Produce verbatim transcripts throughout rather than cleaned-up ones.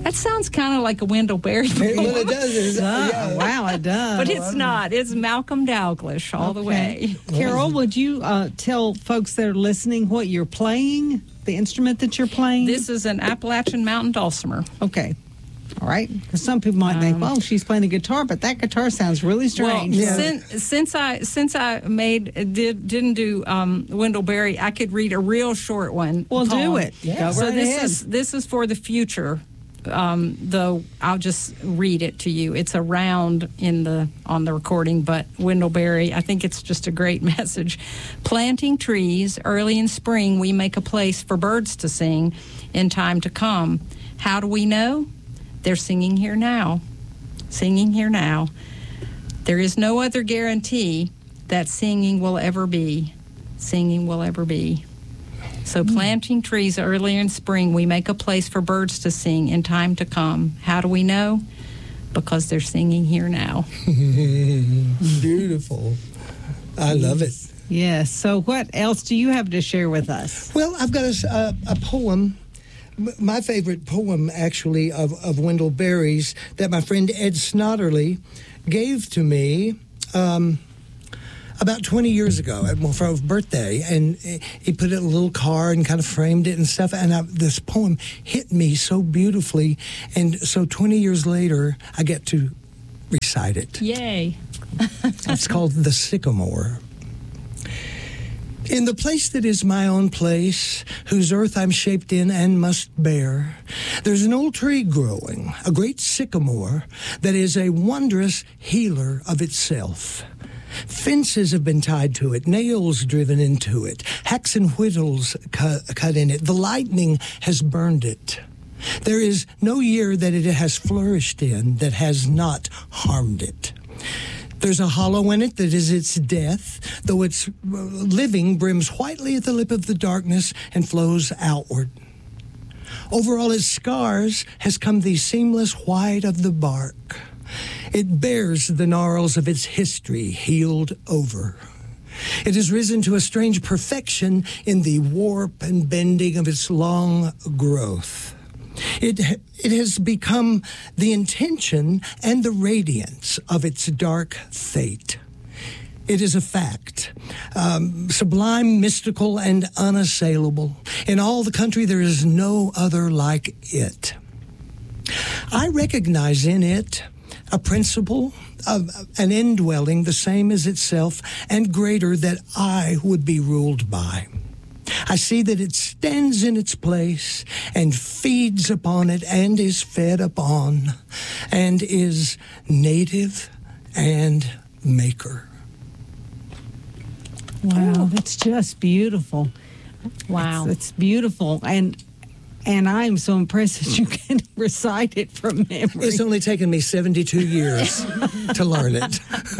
That sounds kind of like a Wendell Berry poem. Well, it does. It's, Oh, yeah. wow, it does. But it's not. It's Malcolm Dalglish all the way. Carol, would you uh, tell folks that are listening what you're playing, the instrument that you're playing? This is an Appalachian Mountain Dulcimer. Okay. All right. Because some people might think, well, she's playing a guitar, but that guitar sounds really strange. Well, since, since I since I made did didn't do um, Wendell Berry, I could read a real short one. Well, poem. do it. Yeah. Go So right this ahead. is this is for the future. Um, though I'll just read it to you. It's around in the on the recording, but Wendell Berry, I think it's just a great message. Planting trees early in spring, we make a place for birds to sing in time to come. How do we know? They're singing here now. Singing here now. There is no other guarantee that singing will ever be. Singing will ever be. So planting trees earlier in spring, we make a place for birds to sing in time to come. How do we know? Because they're singing here now. Beautiful. I love it. Yes. So what else do you have to share with us? Well, I've got a, a, a poem, m- my favorite poem, actually, of, of Wendell Berry's that my friend Ed Snodderly gave to me um, about twenty years ago for a birthday. And he put it in a little card and kind of framed it and stuff. And I, this poem hit me so beautifully. And so twenty years later, I get to recite it. Yay. It's called The Sycamore. In the place that is my own place, whose earth I'm shaped in and must bear, there's an old tree growing, a great sycamore, that is a wondrous healer of itself. Fences have been tied to it, nails driven into it, hacks and whittles cut, cut in it. The lightning has burned it. There is no year that it has flourished in that has not harmed it. There's a hollow in it that is its death, though its living brims whitely at the lip of the darkness and flows outward. Over all its scars has come the seamless white of the bark. It bears the gnarls of its history healed over. It has risen to a strange perfection in the warp and bending of its long growth. It, it has become the intention and the radiance of its dark fate. It is a fact, um, sublime, mystical, and unassailable. In all the country, there is no other like it. I recognize in it a principle of an indwelling the same as itself and greater that I would be ruled by. I see that it stands in its place and feeds upon it and is fed upon and is native and maker. Wow, that's just beautiful. Wow. It's, it's beautiful. And and I'm so impressed that you can recite it from memory. It's only taken me seventy-two years to learn it.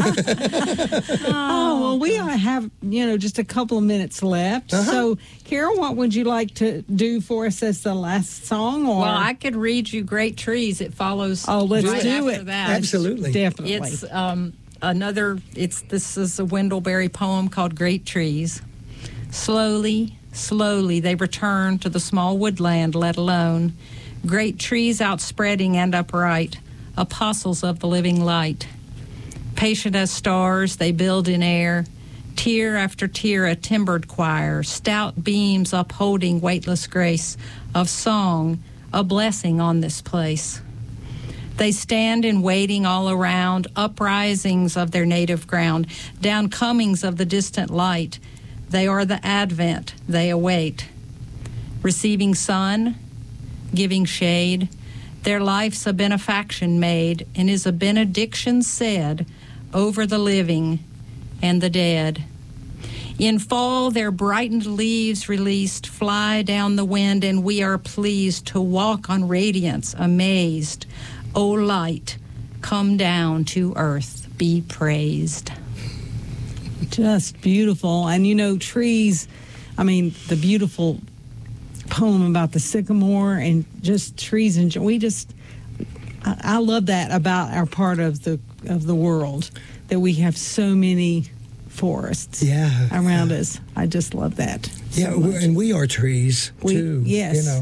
Oh, well, we have, you know, just a couple of minutes left. Uh-huh. So, Carol, what would you like to do for us as the last song? Or Well, I could read you Great Trees. It follows Oh, let's right do after it. that. Absolutely. Definitely. It's um, another, it's this is a Wendell Berry poem called Great Trees. Slowly, slowly they return to the small woodland let alone. Great trees outspreading and upright, apostles of the living light. Patient as stars, they build in air, tier after tier a timbered choir, stout beams upholding weightless grace of song, a blessing on this place. They stand in waiting all around, uprisings of their native ground, downcomings of the distant light. They are the advent they await. Receiving sun, giving shade, their life's a benefaction made, and is a benediction said over the living and the dead. In fall, their brightened leaves released fly down the wind, and we are pleased to walk on radiance, amazed. O light, come down to earth, be praised. Just beautiful. And, you know, trees, I mean, the beautiful poem about the sycamore and just trees. And we just, I, I love that about our part of the of the world, that we have so many forests Yeah, around yeah. us. I just love that. Yeah, so we're- much. and we are trees, We- too. yes. You know.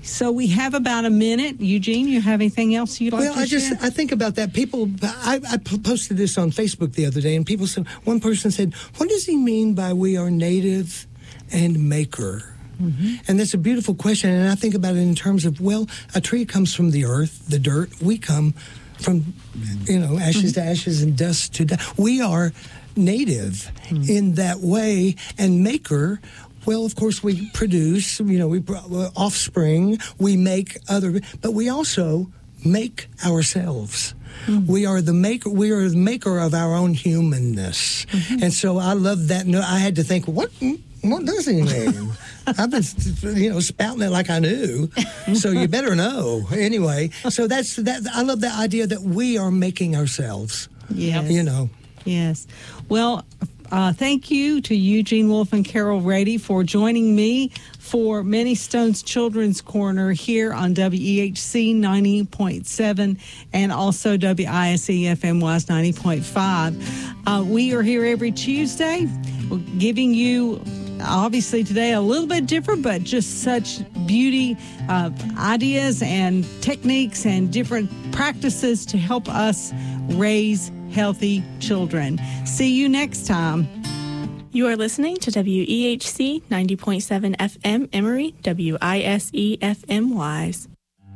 So we have about a minute. Eugene, you have anything else you'd like well, to I share? just I think about that. People, I, I posted this on Facebook the other day, and people said, one person said, "What does he mean by we are native and maker?" Mm-hmm. And that's a beautiful question. And I think about it in terms of, well, a tree comes from the earth, the dirt. We come from, you know, ashes mm-hmm. to ashes and dust to dust. We are native mm-hmm. in that way, and maker. Well, of course, we produce, you know, we offspring, we make other, but we also make ourselves. Mm-hmm. We are the maker. We are the maker of our own humanness, mm-hmm. and so I love that. No, I had to think, what what does he mean? I've been, you know, spouting it like I knew, so you better know. Anyway, so that's that. I love the idea that we are making ourselves. Yes. You know. Yes. Well. Uh, thank you to Eugene Wolf and Carol Rady for joining me for Many Stones Children's Corner here on W E H C ninety point seven and also W I S E F M Wise ninety point five. Uh, we are here every Tuesday giving you, obviously today a little bit different, but just such beauty uh, ideas and techniques and different practices to help us raise healthy children. See you next time. You are listening to W E H C ninety point seven F M Emory, W I S E F M Wise.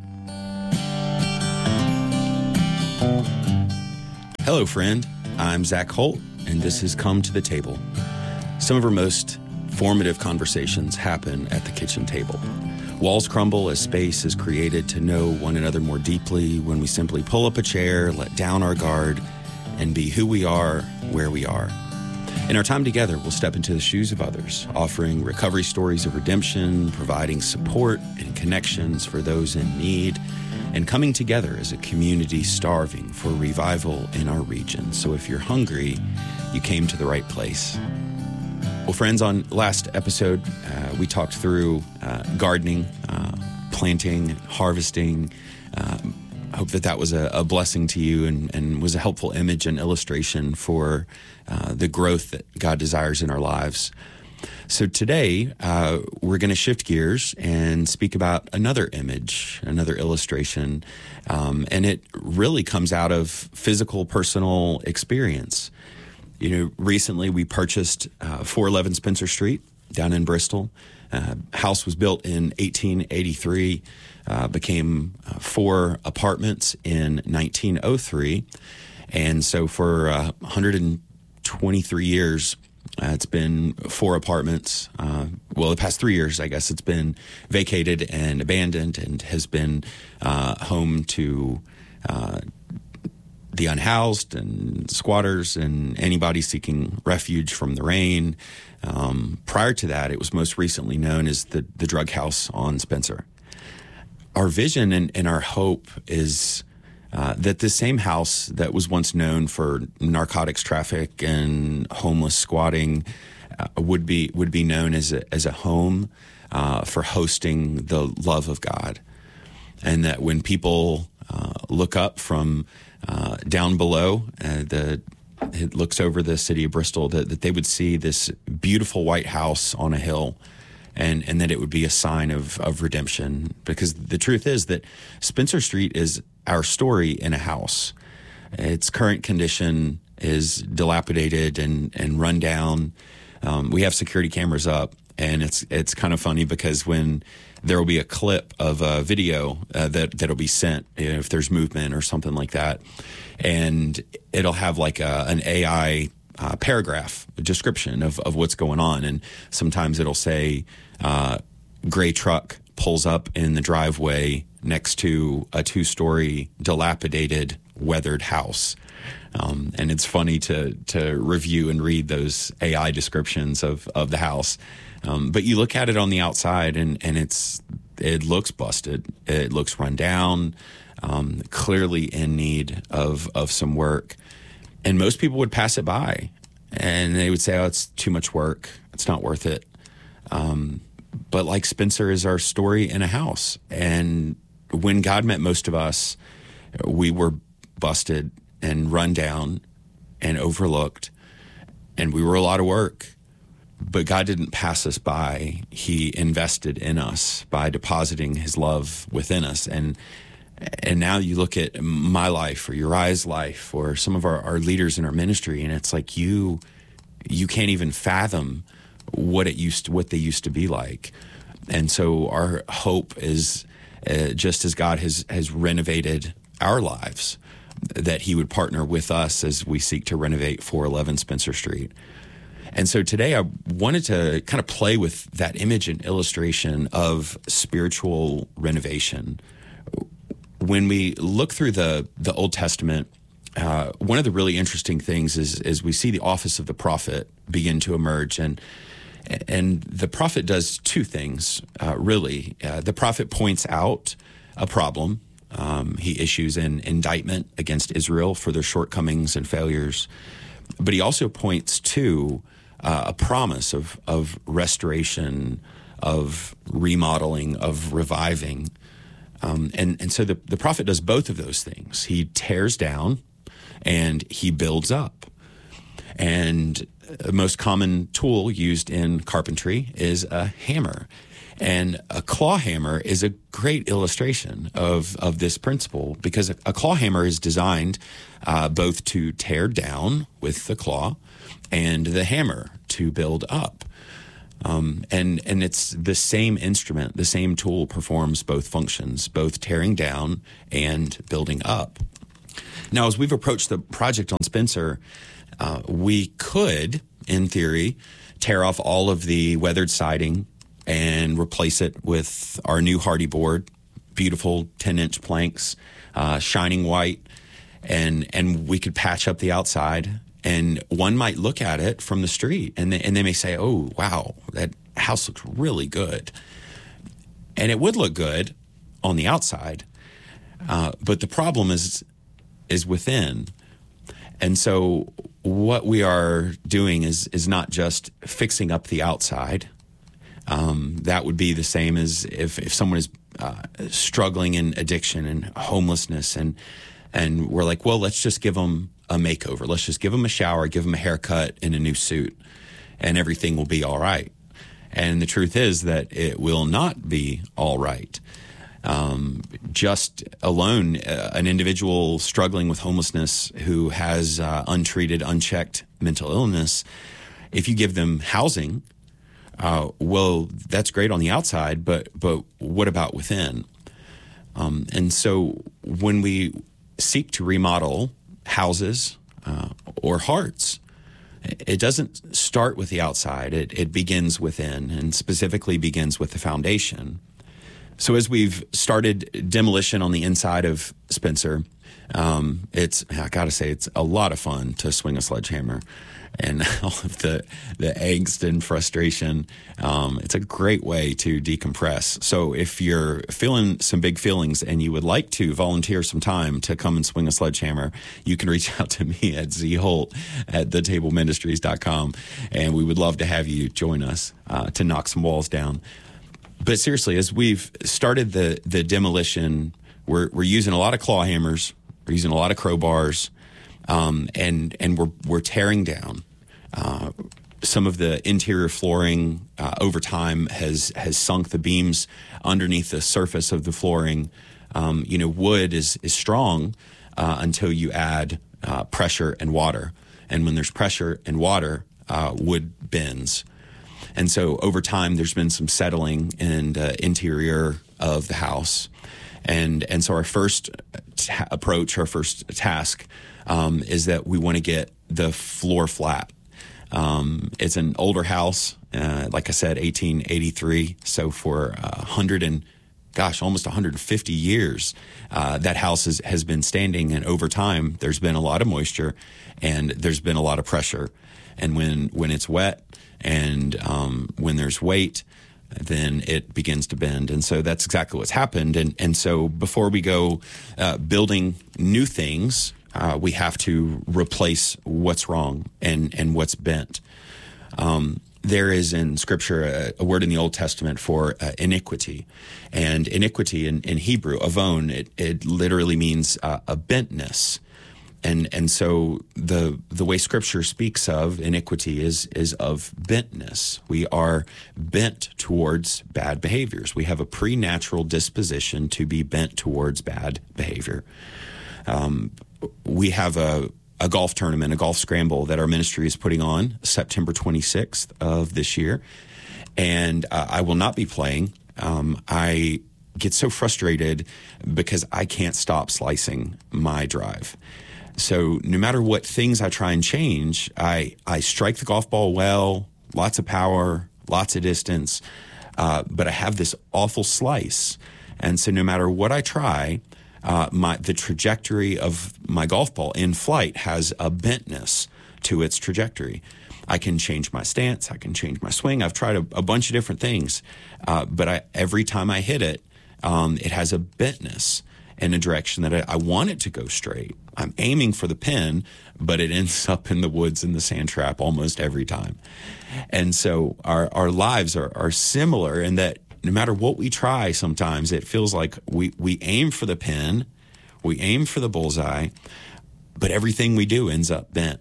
Hello, friend. I'm Zach Holt, and this has Come to the Table. Some of our most formative conversations happen at the kitchen table. Walls crumble as space is created to know one another more deeply when we simply pull up a chair, let down our guard, and be who we are, where we are. In our time together, we'll step into the shoes of others, offering recovery stories of redemption, providing support and connections for those in need, and coming together as a community starving for revival in our region. So if you're hungry, you came to the right place. Well, friends, on last episode, uh, we talked through uh, gardening, uh, planting, harvesting. Um, I hope that that was a, a blessing to you and, and was a helpful image and illustration for uh, the growth that God desires in our lives. So today, uh, we're going to shift gears and speak about another image, another illustration, um, and it really comes out of physical, personal experience. You know, recently we purchased uh, four eleven Spencer Street down in Bristol. Uh, house was built in eighteen eighty-three, uh, became uh, four apartments in nineteen oh three. And so for uh, one hundred twenty-three years, uh, it's been four apartments. Uh, well, the past three years, I guess, it's been vacated and abandoned and has been uh, home to uh, the unhoused and squatters and anybody seeking refuge from the rain. Um, prior to that, it was most recently known as the, the drug house on Spencer. Our vision and, and our hope is uh, that this same house that was once known for narcotics traffic and homeless squatting uh, would be would be known as a, as a home uh, for hosting the love of God, and that when people uh, look up from uh, down below, uh, the it looks over the city of Bristol, that, that they would see this beautiful white house on a hill, and, and that it would be a sign of, of redemption. Because the truth is that Spencer Street is our story in a house. Its current condition is dilapidated and, and run down. Um, we have security cameras up, and it's it's kind of funny because when there will be a clip of a video uh, that that'll be sent, you know, if there's movement or something like that, and it'll have like a, an A I uh, paragraph, a description of, of what's going on, and sometimes it'll say uh, gray truck pulls up in the driveway next to a two-story dilapidated weathered house. Um, and it's funny to to review and read those A I descriptions of, of the house. Um, but you look at it on the outside, and, and it's it looks busted. It looks run down, um, clearly in need of, of some work. And most people would pass it by, and they would say, oh, it's too much work. It's not worth it. Um, but like Spencer is our story in a house. And when God met most of us, we were busted and run down and overlooked, and we were a lot of work. but God didn't pass us by. He invested in us by depositing his love within us. And and now you look at my life or Uriah's life or some of our, our leaders in our ministry, and it's like you you can't even fathom what it used to, what they used to be like. And so our hope is uh, just as God has has renovated our lives, that he would partner with us as we seek to renovate four eleven Spencer Street. And so today I wanted to kind of play with that image and illustration of spiritual renovation. When we look through the, the Old Testament, uh, one of the really interesting things is, is we see the office of the prophet begin to emerge. And and the prophet does two things, uh, really. Uh, the prophet points out a problem. Um, he issues an indictment against Israel for their shortcomings and failures. But he also points to uh, a promise of, of restoration, of remodeling, of reviving. Um, and, and so the, the prophet does both of those things. He tears down and he builds up. And the most common tool used in carpentry is a hammer. And a claw hammer is a great illustration of, of this principle, because a, a claw hammer is designed uh, both to tear down with the claw and the hammer to build up. Um, and, and it's the same instrument, the same tool performs both functions, both tearing down and building up. Now, as we've approached the project on Spencer, uh, we could, in theory, tear off all of the weathered siding and replace it with our new Hardy board, beautiful ten-inch planks, uh, shining white, and and we could patch up the outside. And one might look at it from the street, and they, and they may say, "Oh, wow, that house looks really good." And it would look good on the outside, uh, but the problem is is within. And so what we are doing is is not just fixing up the outside. Um, that would be the same as if, if someone is uh, struggling in addiction and homelessness, and and we're like, well, let's just give them a makeover. Let's just give them a shower, give them a haircut and a new suit, and everything will be all right. And the truth is that it will not be all right. Um, just alone, uh, an individual struggling with homelessness who has uh, untreated, unchecked mental illness, if you give them housing, Uh, well, that's great on the outside, but but what about within? Um, and so when we seek to remodel houses uh, or hearts, it doesn't start with the outside. It, it begins within, and specifically begins with the foundation. So as we've started demolition on the inside of Spencer, um, it's, I gotta say, it's a lot of fun to swing a sledgehammer. And all of the, the angst and frustration, um, it's a great way to decompress. So if you're feeling some big feelings and you would like to volunteer some time to come and swing a sledgehammer, you can reach out to me at z holt at the table ministries dot com, and we would love to have you join us uh, to knock some walls down. But seriously, as we've started the, the demolition, we're, we're using a lot of claw hammers, we're using a lot of crowbars, um, and, and we're, we're tearing down. Uh, some of the interior flooring uh, over time has has sunk the beams underneath the surface of the flooring. Um, you know, wood is is strong uh, until you add uh, pressure and water, and when there's pressure and water, uh, wood bends. And so over time, there's been some settling in the interior of the house, and and so our first ta- approach, our first task, um, is that we want to get the floor flat. Um, it's an older house, uh, like I said, eighteen eighty-three. So for a hundred and, gosh, almost one hundred fifty years, uh, that house has, has been standing. And over time, there's been a lot of moisture and there's been a lot of pressure. And when, when it's wet and um, when there's weight, then it begins to bend. And so that's exactly what's happened. And, and so before we go uh, building new things, Uh, we have to replace what's wrong and, and what's bent. Um, there is in Scripture a, a word in the Old Testament for uh, iniquity. And iniquity in, in Hebrew, avon, it, it literally means uh, a bentness. and and so the the way Scripture speaks of iniquity is is of bentness. We are bent towards bad behaviors. We have a pre-natural disposition to be bent towards bad behavior. Um, we have a a golf tournament, a golf scramble that our ministry is putting on September twenty-sixth of this year. And uh, I will not be playing. Um, I get so frustrated because I can't stop slicing my drive. So no matter what things I try and change, I, I strike the golf ball well, lots of power, lots of distance, uh, but I have this awful slice. And so no matter what I try, uh, my the trajectory of my golf ball in flight has a bentness to its trajectory. I can change my stance. I can change my swing. I've tried a, a bunch of different things, uh, but I, every time I hit it, um, it has a bentness in a direction that I, I want it to go straight. I'm aiming for the pin, but it ends up in the woods in the sand trap almost every time. And so our, our lives are, are similar in that no matter what we try, sometimes it feels like we, we aim for the pin, we aim for the bullseye, but everything we do ends up bent.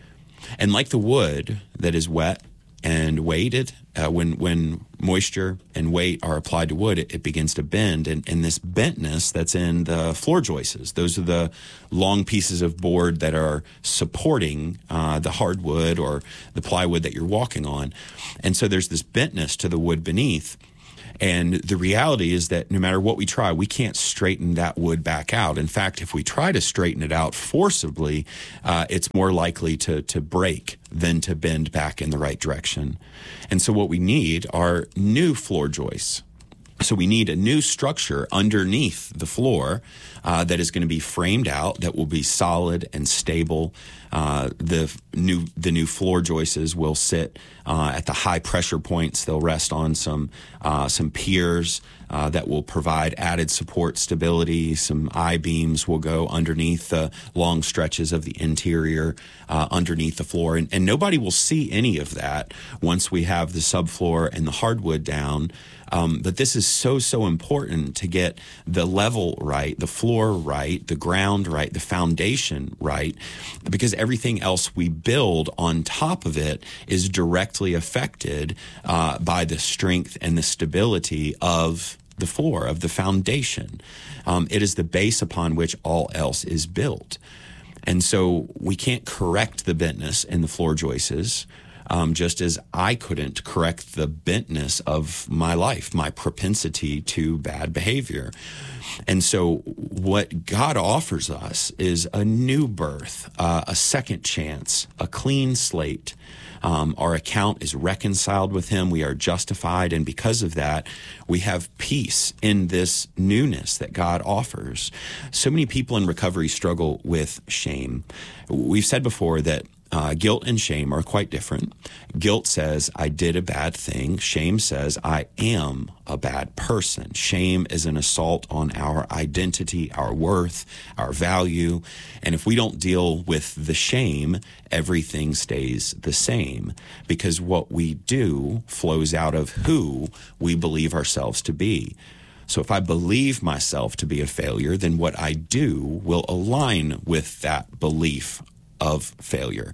And like the wood that is wet and weighted, uh, when when moisture and weight are applied to wood, it, it begins to bend. And, and this bentness that's in the floor joists, those are the long pieces of board that are supporting uh, the hardwood or the plywood that you're walking on. And so there's this bentness to the wood beneath. And the reality is that no matter what we try, we can't straighten that wood back out. In fact, if we try to straighten it out forcibly, uh, it's more likely to, to break than to bend back in the right direction. And so what we need are new floor joists. So we need a new structure underneath the floor uh, that is going to be framed out, that will be solid and stable. Uh, the new the new floor joists will sit uh, at the high pressure points. They'll rest on some uh, some piers uh, that will provide added support stability. Some I-beams will go underneath the long stretches of the interior, uh, underneath the floor. And, and nobody will see any of that once we have the subfloor and the hardwood down. Um, but this is so, so important to get the level right, the floor right, the ground right, the foundation right, because everything else we build on top of it is directly affected uh, by the strength and the stability of the floor, of the foundation. Um, it is the base upon which all else is built. And so we can't correct the bentness in the floor joists. Um, just as I couldn't correct the bentness of my life, my propensity to bad behavior. And so what God offers us is a new birth, uh, a second chance, a clean slate. Um, our account is reconciled with Him. We are justified. And because of that, we have peace in this newness that God offers. So many people in recovery struggle with shame. We've said before that Uh, guilt and shame are quite different. Guilt says, I did a bad thing. Shame says, I am a bad person. Shame is an assault on our identity, our worth, our value. And if we don't deal with the shame, everything stays the same, because what we do flows out of who we believe ourselves to be. So if I believe myself to be a failure, then what I do will align with that belief of failure.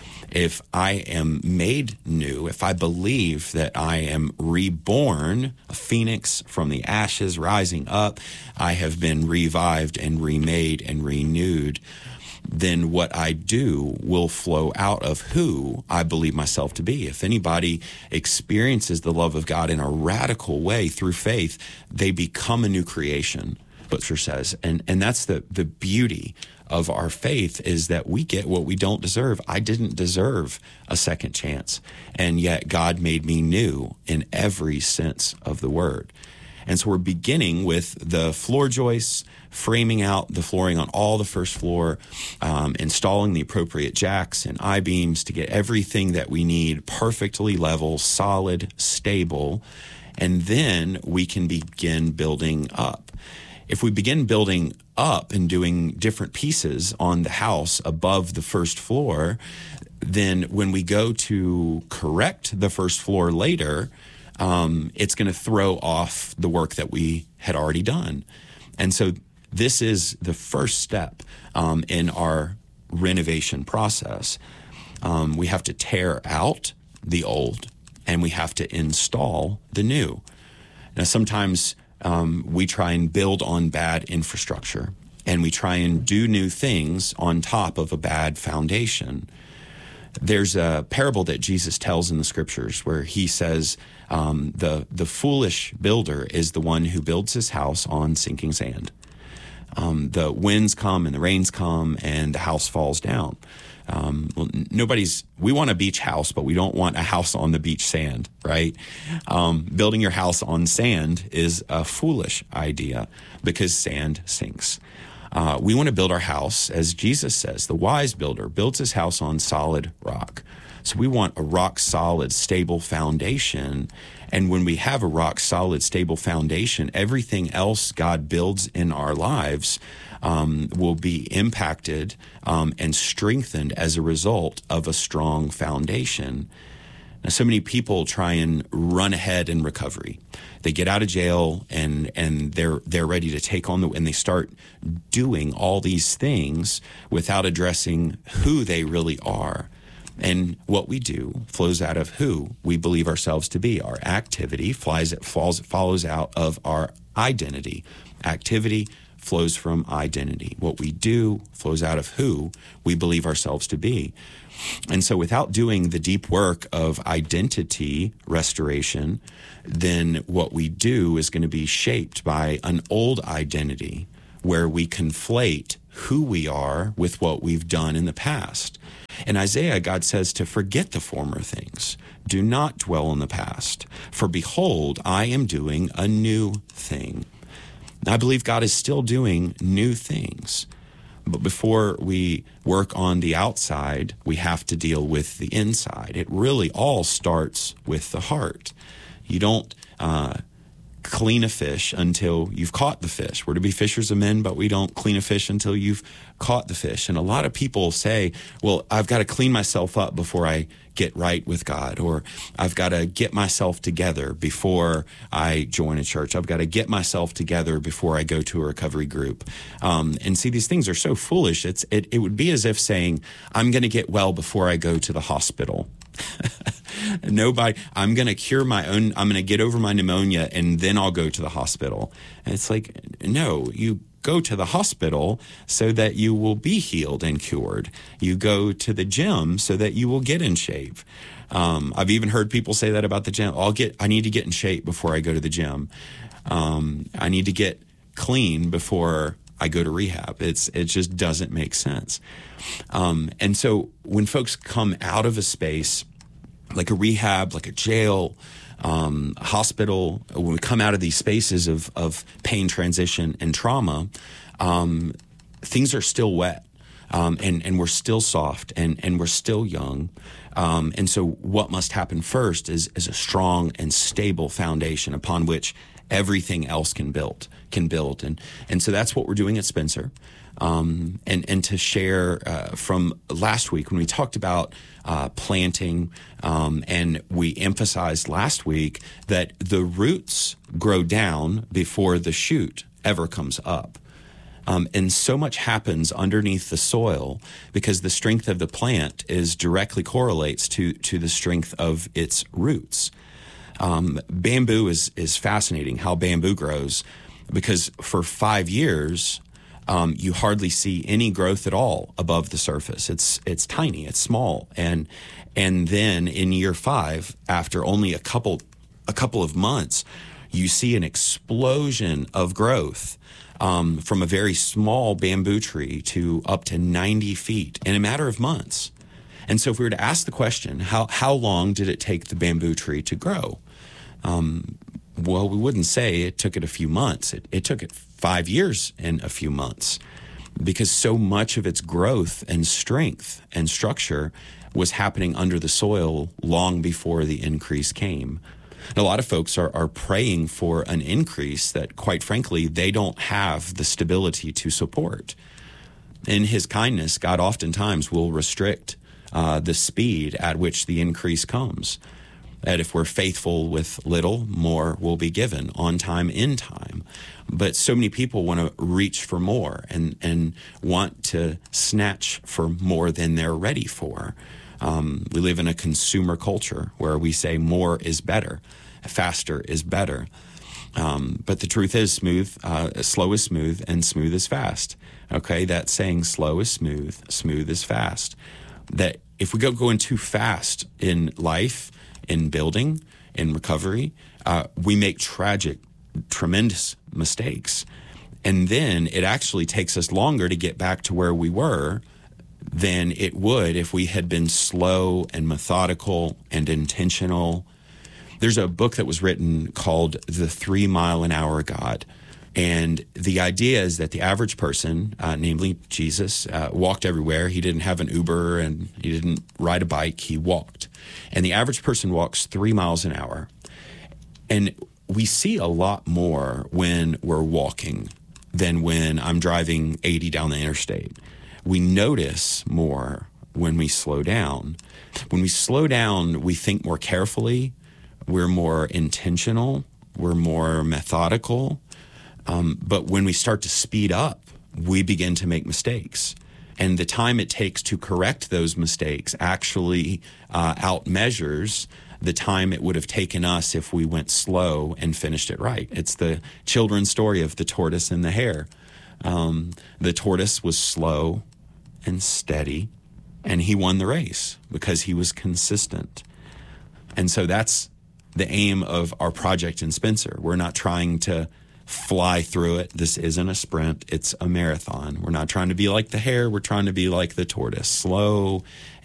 If I am made new, if I believe that I am reborn, a phoenix from the ashes rising up, I have been revived and remade and renewed, then what I do will flow out of who I believe myself to be. If anybody experiences the love of God in a radical way through faith, they become a new creation, Butcher says. And and that's the, the beauty of our faith, is that we get what we don't deserve. I didn't deserve a second chance, and yet God made me new in every sense of the word. And so we're beginning with the floor joists, framing out the flooring on all the first floor, um, installing the appropriate jacks and I-beams to get everything that we need perfectly level, solid, stable, and then we can begin building up. If we begin building up and doing different pieces on the house above the first floor, then when we go to correct the first floor later, um, it's going to throw off the work that we had already done. And so this is the first step um, in our renovation process. Um, we have to tear out the old and we have to install the new. Now, sometimes um, we try and build on bad infrastructure, and we try and do new things on top of a bad foundation. There's a parable that Jesus tells in the scriptures where he says um, the the foolish builder is the one who builds his house on sinking sand. Um, the winds come and the rains come and the house falls down. Um, well, nobody's, we want a beach house, but we don't want a house on the beach sand, right? Um, building your house on sand is a foolish idea because sand sinks. Uh, we want to build our house, as Jesus says, the wise builder builds his house on solid rock. So we want a rock solid, stable foundation. And when we have a rock solid, stable foundation, everything else God builds in our lives um, will be impacted um, and strengthened as a result of a strong foundation. Now, so many people try and run ahead in recovery. They get out of jail and and they're they're ready to take on the and they start doing all these things without addressing who they really are. And what we do flows out of who we believe ourselves to be. Our activity flies it falls follows out of our identity. Activity flows from identity. What we do flows out of who we believe ourselves to be. And so without doing the deep work of identity restoration, then what we do is going to be shaped by an old identity where we conflate who we are with what we've done in the past. In Isaiah, God says to forget the former things. Do not dwell on the past. For behold, I am doing a new thing. I believe God is still doing new things. But before we work on the outside, we have to deal with the inside. It really all starts with the heart. You don't uh, clean a fish until you've caught the fish. We're to be fishers of men, but we don't clean a fish until you've caught the fish. And a lot of people say, well, I've got to clean myself up before I get right with God, or I've got to get myself together before I join a church. I've got to get myself together before I go to a recovery group. Um, and see, these things are so foolish. It's it, it would be as if saying, I'm going to get well before I go to the hospital. Nobody, I'm going to cure my own, I'm going to get over my pneumonia and then I'll go to the hospital. And it's like, no, you go to the hospital so that you will be healed and cured. You go to the gym so that you will get in shape. Um, I've even heard people say that about the gym. I'll get, I need to get in shape before I go to the gym. Um, I need to get clean before I go to rehab. It's, it just doesn't make sense. Um, and so when folks come out of a space like a rehab, like a jail, um, hospital, when we come out of these spaces of, of pain, transition, and trauma, um, things are still wet. Um, and, and we're still soft and, and we're still young. Um, and so what must happen first is, is a strong and stable foundation upon which everything else can build, can build. And, and so that's what we're doing at Spencer. Um, and, and to share uh, from last week when we talked about uh, planting, um, and we emphasized last week that the roots grow down before the shoot ever comes up. Um, and so much happens underneath the soil because the strength of the plant is directly correlates to, to the strength of its roots. Um, bamboo is, is fascinating how bamboo grows because for five years, Um, you hardly see any growth at all above the surface. It's it's tiny, it's small, and and then in year five, after only a couple a couple of months, you see an explosion of growth um, from a very small bamboo tree to up to ninety feet in a matter of months. And so, if we were to ask the question, how how long did it take the bamboo tree to grow? Um, well, we wouldn't say it took it a few months. It, it took it five years and a few months because so much of its growth and strength and structure was happening under the soil long before the increase came. And a lot of folks are, are praying for an increase that, quite frankly, they don't have the stability to support. In his kindness, God oftentimes will restrict uh, the speed at which the increase comes. That if we're faithful with little, more will be given on time, in time. But so many people want to reach for more and, and want to snatch for more than they're ready for. Um, we live in a consumer culture where we say more is better, faster is better. Um, but the truth is smooth, uh, slow is smooth, and smooth is fast. Okay, that saying, slow is smooth, smooth is fast. That if we go going too fast in life, in building, in recovery, uh, we make tragic, tremendous mistakes. And then it actually takes us longer to get back to where we were than it would if we had been slow and methodical and intentional. There's a book that was written called The Three Mile an Hour God. And the idea is that the average person, uh, namely Jesus, uh, walked everywhere. He didn't have an Uber and he didn't ride a bike. He walked. And the average person walks three miles an hour. And we see a lot more when we're walking than when I'm driving eighty down the interstate. We notice more when we slow down. When we slow down, we think more carefully. We're more intentional. We're more methodical. Um, but when we start to speed up, we begin to make mistakes. And the time it takes to correct those mistakes actually uh, outmeasures the time it would have taken us if we went slow and finished it right. It's the children's story of the tortoise and the hare. Um, the tortoise was slow and steady, and he won the race because he was consistent. And so that's the aim of our project in Spencer. We're not trying to fly through it. This isn't a sprint. It's a marathon. We're not trying to be like the hare. We're trying to be like the tortoise, slow